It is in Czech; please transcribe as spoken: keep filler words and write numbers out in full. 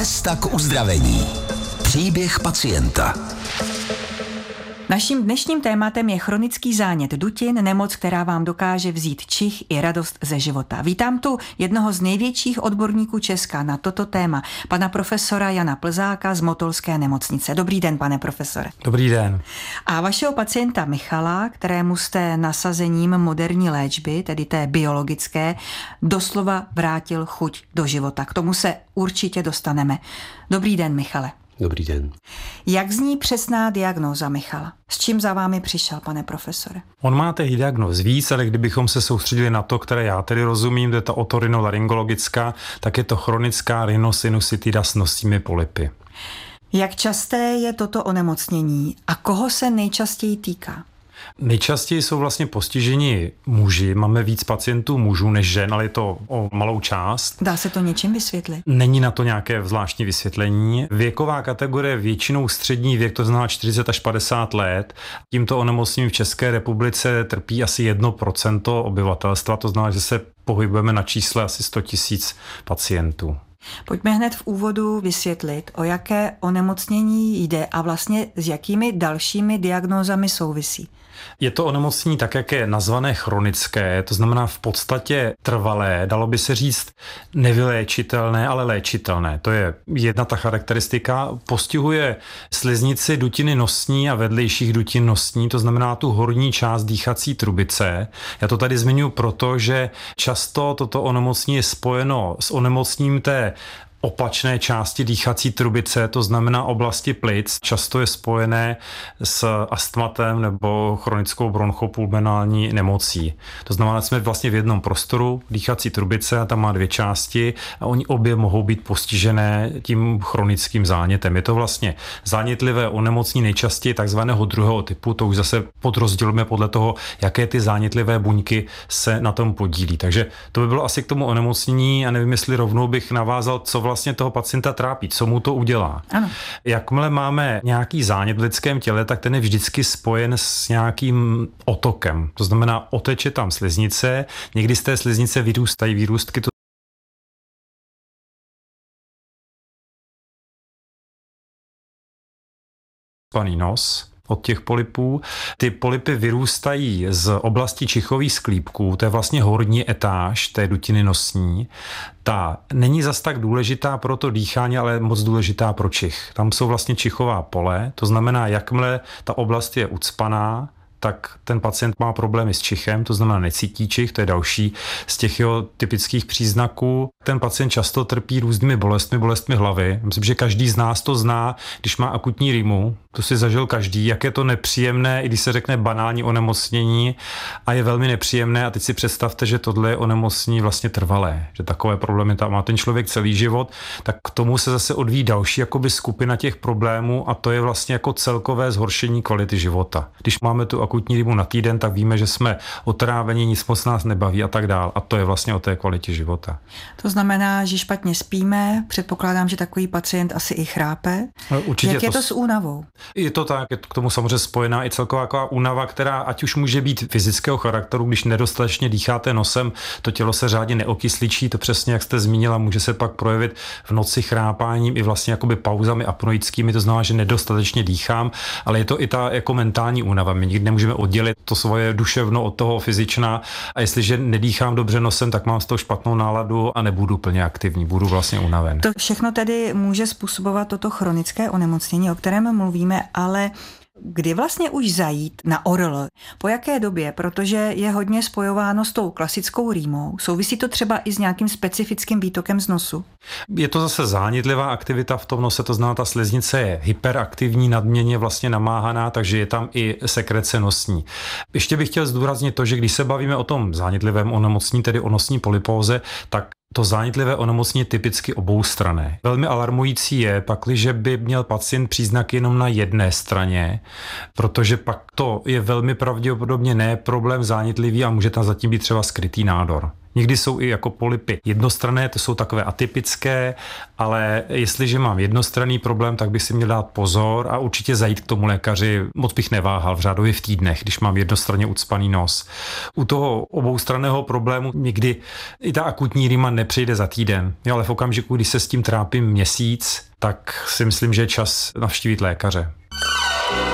Cesta k uzdravení. Příběh pacienta. Naším dnešním tématem je chronický zánět dutin, nemoc, která vám dokáže vzít čich i radost ze života. Vítám tu jednoho z největších odborníků Česka na toto téma, pana profesora Jana Plzáka z Motolské nemocnice. Dobrý den, pane profesore. Dobrý den. A vašeho pacienta Michala, kterému jste nasazením moderní léčby, tedy té biologické, doslova vrátil chuť do života. K tomu se určitě dostaneme. Dobrý den, Michale. Dobrý den. Jak zní přesná diagnóza Michala? S čím za vámi přišel, pane profesore? On má těch diagnóz víc, ale kdybychom se soustředili na to, které já tedy rozumím, to je ta otorinolaryngologická, tak je to chronická rhinosinusitída s nosními polypy. Jak časté je toto onemocnění a koho se nejčastěji týká? Nejčastěji jsou vlastně postiženi muži. Máme víc pacientů mužů než žen, ale je to o malou část. Dá se to něčím vysvětlit? Není na to nějaké zvláštní vysvětlení. Věková kategorie většinou střední věk, to znamená čtyřicet až padesát let. Tímto onemocněním v České republice trpí asi jedno procento obyvatelstva, to znamená, že se pohybujeme na čísle asi sto tisíc pacientů. Pojďme hned v úvodu vysvětlit, o jaké onemocnění jde a vlastně s jakými dalšími diagnózami souvisí. Je to onemocnění tak, jak je nazvané chronické, to znamená v podstatě trvalé, dalo by se říct nevyléčitelné, ale léčitelné. To je jedna ta charakteristika. Postihuje sliznici dutiny nosní a vedlejších dutin nosní, to znamená tu horní část dýchací trubice. Já to tady zmiňuji proto, že často toto onemocnění je spojeno s onemocněním té opačné části dýchací trubice, to znamená oblasti plic, často je spojené s astmatem nebo chronickou bronchopulmonální nemocí. To znamená, že jsme vlastně v jednom prostoru dýchací trubice a tam má dvě části a oni obě mohou být postižené tím chronickým zánětem. Je to vlastně zánětlivé onemocnění nejčastěji takzvaného druhého typu, to už zase podrozdělujeme podle toho, jaké ty zánětlivé buňky se na tom podílí. Takže to by bylo asi k tomu onemocnění a nevím, jestli rovnou bych navázal, co vlastně toho pacienta trápí, co mu to udělá. Ano. Jakmile máme nějaký zánět v lidském těle, tak ten je vždycky spojen s nějakým otokem. To znamená, oteče tam sliznice, někdy z té sliznice vyrůstají výrůstky, to paný nos od těch polypů. Ty polypy vyrůstají z oblasti čichových sklípků, to je vlastně horní etáž té dutiny nosní. Ta není zas tak důležitá pro to dýchání, ale moc důležitá pro čich. Tam jsou vlastně čichová pole, to znamená, jakmile ta oblast je ucpaná, tak ten pacient má problémy s čichem, to znamená necítí čich, to je další z těch jeho typických příznaků. Ten pacient často trpí různými bolestmi, bolestmi hlavy. Myslím, že každý z nás to zná, když má akutní rýmu, to si zažil každý, jak je to nepříjemné, i když se řekne banální onemocnění a je velmi nepříjemné. A teď si představte, že tohle je onemocnění vlastně trvalé, že takové problémy tam má ten člověk celý život, tak k tomu se zase odvíjí další jakoby skupina těch problémů a to je vlastně jako celkové zhoršení kvality života. Když máme tu akutní rýmu na týden, tak víme, že jsme otráveni, nic moc nás nebaví a tak dál. A to je vlastně o té kvalitě života. To znamená, že špatně spíme, předpokládám, že takový pacient asi i chrápe. Určitě. Jak je to, to s únavou? Je to tak, je k tomu samozřejmě spojená i celková taková únava, která ať už může být fyzického charakteru, když nedostatečně dýcháte nosem, to tělo se řádně neokysličí, to přesně jak jste zmínila, může se pak projevit v noci chrápáním i vlastně jakoby pauzami apnoickými, to znamená, že nedostatečně dýchám, ale je to i ta jako mentální únava. My nikdy nemůžeme oddělit to svoje duševno od toho fyzičná a jestliže nedýchám dobře nosem, tak mám z toho špatnou náladu a nebudu plně aktivní, budu vlastně unaven. To všechno tedy může způsobovat toto chronické onemocnění, o kterém mluvíme, ale kdy vlastně už zajít na O R L? Po jaké době? Protože je hodně spojováno s tou klasickou rýmou. Souvisí to třeba i s nějakým specifickým výtokem z nosu? Je to zase zánětlivá aktivita v tom nose, to znamená, ta sliznice je hyperaktivní, nadměrně vlastně namáhaná, takže je tam i sekrece nosní. Ještě bych chtěl zdůraznit to, že když se bavíme o tom zánětlivém onemocnění, tedy o nosní polypóze, tak to zánětlivé onemocnění je typicky oboustranné. Velmi alarmující je, pakliže by měl pacient příznaky jenom na jedné straně, protože pak to je velmi pravděpodobně ne problém zánětlivý a může tam zatím být třeba skrytý nádor. Někdy jsou i jako polypy jednostranné, to jsou takové atypické, ale jestliže mám jednostranný problém, tak bych si měl dát pozor a určitě zajít k tomu lékaři. Moc bych neváhal, v řádově v týdnech, když mám jednostranně ucpaný nos. U toho oboustranného problému někdy i ta akutní rýma nepřijde za týden, jo, ale v okamžiku, kdy se s tím trápím měsíc, tak si myslím, že je čas navštívit lékaře.